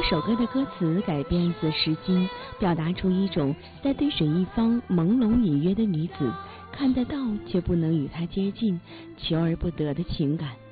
首歌的歌词改编自《诗经》，表达出一种在对水一方朦胧隐约的女子看得到却不能与她接近，求而不得的情感。